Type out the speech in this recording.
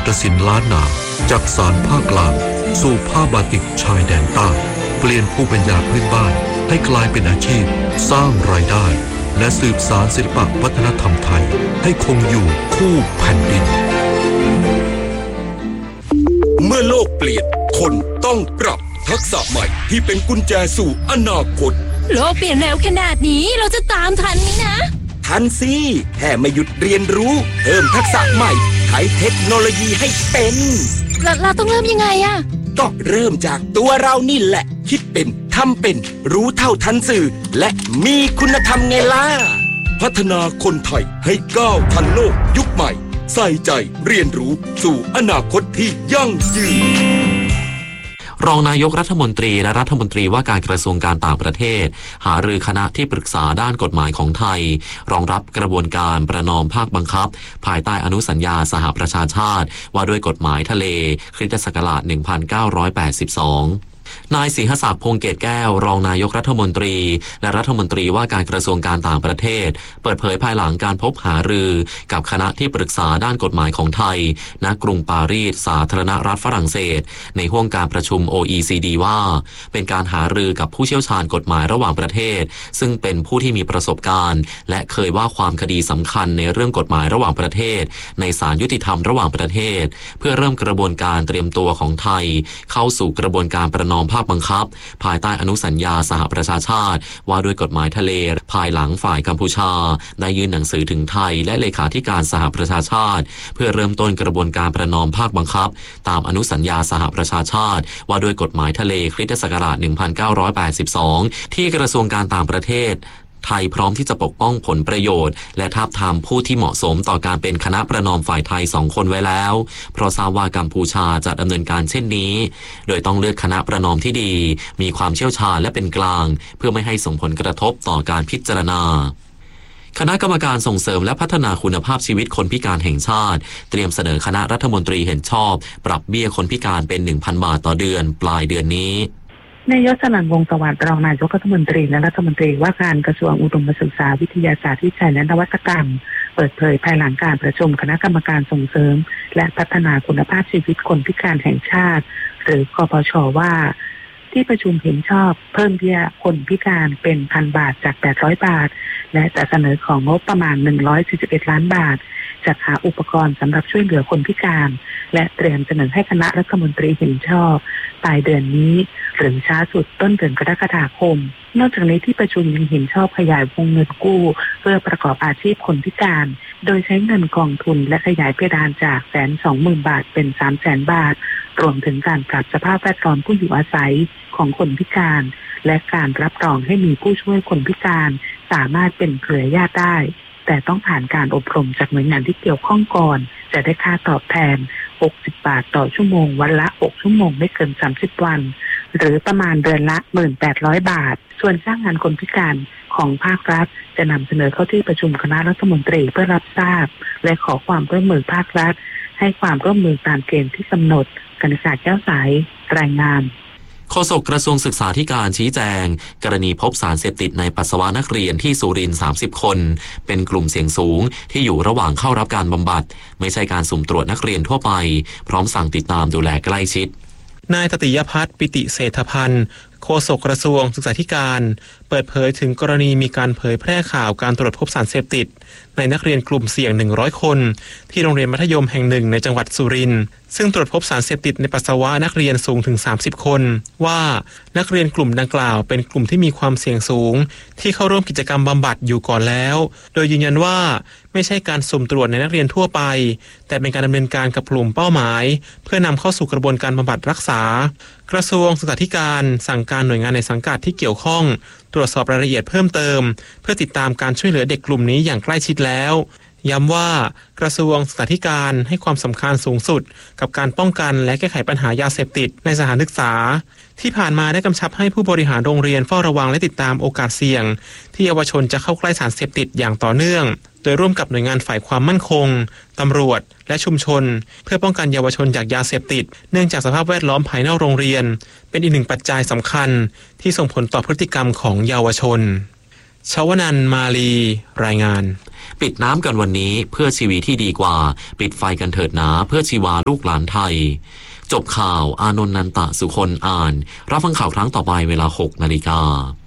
ตศิลป์ล้านนาจากสานภาคกลางสู่ผ้าบาติกชายแดนใต้เปลี่ยนภูมิปัญญาพื้นบ้านให้กลายเป็นอาชีพสร้างรายได้และสืบสานศิลปวัฒนธรรมไทยให้คงอยู่คู่แผ่นดินเมื่อโลกเปลี่ยนคนต้องปรับทักษะใหม่ที่เป็นกุญแจสู่อนาคตโลกเปลี่ยนเร็วขนาดนี้เราจะตามทันไหมนะทันสิแค่ไม่หยุดเรียนรู้เพิ่มทักษะใหม่ใช้เทคโนโลยีให้เป็นเราต้องเริ่มยังไงอะก็เริ่มจากตัวเรานี่แหละคิดเป็นทำเป็นรู้เท่าทันสื่อและมีคุณธรรมไงล่ะพัฒนาคนไทยให้ก้าวทันโลกยุคใหม่ใส่ใจเรียนรู้สู่อนาคตที่ยั่งยืนรองนายกรัฐมนตรีและรัฐมนตรีว่าการกระทรวงการต่างประเทศหารือคณะที่ปรึกษาด้านกฎหมายของไทยรองรับกระบวนการประนอมภาคบังคับภายใต้อนุสัญญาสหประชาชาติว่าด้วยกฎหมายทะเลคริสตศักราช 1982นายศรีหศักดิ์พงษ์เกตแก้วรองนายกรัฐมนตรีและรัฐมนตรีว่าการกระทรวงการต่างประเทศเปิดเผยภายหลังการพบหารือกับคณะที่ปรึกษาด้านกฎหมายของไทยณกรุงปารีสสาธารณรัฐฝรั่งเศสในห้วงการประชุม OECD ว่าเป็นการหารือกับผู้เชี่ยวชาญกฎหมายระหว่างประเทศซึ่งเป็นผู้ที่มีประสบการณ์และเคยว่าความคดีสำคัญในเรื่องกฎหมายระหว่างประเทศในศาลยุติธรรมระหว่างประเทศเพื่อเริ่มกระบวนการเตรียมตัวของไทยเข้าสู่กระบวนการประนอมภาคบังคับภายใต้อนุสัญญาสหประชาชาติว่าด้วยกฎหมายทะเลภายหลังฝ่ายกัมพูชาได้ยื่นหนังสือถึงไทยและเลขาธิการสหประชาชาติเพื่อเริ่มต้นกระบวนการประนอมภาคบังคับตามอนุสัญญาสหประชาชาติว่าด้วยกฎหมายทะเลคริสตศักราช 1982 ที่กระทรวงการต่างประเทศไทยพร้อมที่จะปกป้องผลประโยชน์และทาบทามผู้ที่เหมาะสมต่อการเป็นคณะประนอมฝ่ายไทย2 คนไว้แล้วเพราะทราบว่ากัมพูชาจะดำเนินการเช่นนี้โดยต้องเลือกคณะประนอมที่ดีมีความเชี่ยวชาญและเป็นกลางเพื่อไม่ให้ส่งผลกระทบต่อการพิจารณาคณะกรรมการส่งเสริมและพัฒนาคุณภาพชีวิตคนพิการแห่งชาติเตรียมเสนอคณะรัฐมนตรีเห็นชอบปรับเบี้ยคนพิการเป็น 1,000 บาทต่อเดือนปลายเดือนนี้นายกสนั่นวงศ์สวัสดิ์รองนายกรัฐมนตรีและรัฐมนตรีว่าการกระทรวงอุดมศึกษาวิทยาศาสตร์วิจัยและนวัตกรรมเปิดเผยภายหลังการประชุมคณะกรรมการส่งเสริมและพัฒนาคุณภาพชีวิตคนพิการแห่งชาติหรือกปช.ว่าที่ประชุมเห็นชอบเพิ่มเบี้ยคนพิการเป็น 1,000 บาทจาก800 บาทและจะเสนอของงบประมาณ141 ล้านบาทจัดหาอุปกรณ์สำหรับช่วยเหลือคนพิการและเตรียมเสนอให้คณะรัฐมนตรีเห็นชอบปลายเดือนนี้หรือช้าสุดต้นเดือนกรกฎาคมนอกจากนี้ที่ประชุมยังเห็นชอบขยายวงเงินกู้เพื่อประกอบอาชีพคนพิการโดยใช้เงินกองทุนและขยายเพดานจาก 120,000 บาทเป็น 300,000 บาทรวมถึงการปรับสภาพแวดล้อมผู้อยู่อาศัยของคนพิการและการรับรองให้มีผู้ช่วยคนพิการสามารถเป็นเครือญาติได้แต่ต้องผ่านการอบรมจากหน่วยงานที่เกี่ยวข้องก่อนจะได้ค่าตอบแทน60 บาทต่อชั่วโมงวันละ6 ชั่วโมงไม่เกิน30 วันหรือประมาณเดือนละ 1,800 บาทส่วนจ้างงานคนพิการของภาครัฐจะนำเสนอเข้าที่ประชุมคณะรัฐมนตรีเพื่อรับทราบและขอความร่วมมือภาครัฐให้ความร่วมมือตามเกณฑ์ที่กำหนดกนิษฐาแก้วใสรายงานโฆษกกระทรวงศึกษาธิการชี้แจงกรณีพบสารเสพติดในปัสสาวะนักเรียนที่สุรินทร์30 คนเป็นกลุ่มเสี่ยงสูงที่อยู่ระหว่างเข้ารับการบำบัดไม่ใช่การสุ่มตรวจนักเรียนทั่วไปพร้อมสั่งติดตามดูแลใกล้ชิดนายตติยพัฒน์ปิติเศรษฐพันธ์โฆษกกระทรวงศึกษาธิการเปิดเผยถึงกรณีมีการเผยแพร่ข่าวการตรวจพบสารเสพติดในนักเรียนกลุ่มเสี่ยง100 คนที่โรงเรียนมัธยมแห่งหนึ่งในจังหวัดสุรินทร์ซึ่งตรวจพบสารเสพติดในปัสสาวะนักเรียนสูงถึง30 คนว่านักเรียนกลุ่มดังกล่าวเป็นกลุ่มที่มีความเสี่ยงสูงที่เข้าร่วมกิจกรรมบำบัดอยู่ก่อนแล้วโดยยืนยันว่าไม่ใช่การสุ่มตรวจในนักเรียนทั่วไปแต่เป็นการดำเนินการกับกลุ่มเป้าหมายเพื่อนำเข้าสู่กระบวนการบำบัดรักษากระทรวงศึกษาธิการสั่งการหน่วยงานในสังกัดที่เกี่ยวข้องตรวจสอบรายละเอียดเพิ่มเติมเพื่อติดตามการช่วยเหลือเด็กกลุ่มนี้อย่างใกล้ชิดแล้วย้ำว่ากระทรวงศึกษาธิการให้ความสำคัญสูงสุดกับการป้องกันและแก้ไขปัญหายาเสพติดในสถานศึกษาที่ผ่านมาได้กำชับให้ผู้บริหารโรงเรียนเฝ้าระวังและติดตามโอกาสเสี่ยงที่เยาวชนจะเข้าใกล้สารเสพติดอย่างต่อเนื่องโดยร่วมกับหน่วยงานฝ่ายความมั่นคงตำรวจและชุมชนเพื่อป้องกันเยาวชนจากยาเสพติดเนื่องจากสภาพแวดล้อมภายนอกโรงเรียนเป็นอีกหนึ่งปัจจัยสำคัญที่ส่งผลต่อพฤติกรรมของเยาวชนชวนันท์มาลีรายงานปิดน้ำกันวันนี้เพื่อชีวิตที่ดีกว่าปิดไฟกันเถิดหนาเพื่อชีวาลูกหลานไทยจบข่าวอานนท์นันตะสุคนอ่านรับฟังข่าวครั้งต่อไปเวลา 6 นาฬิกา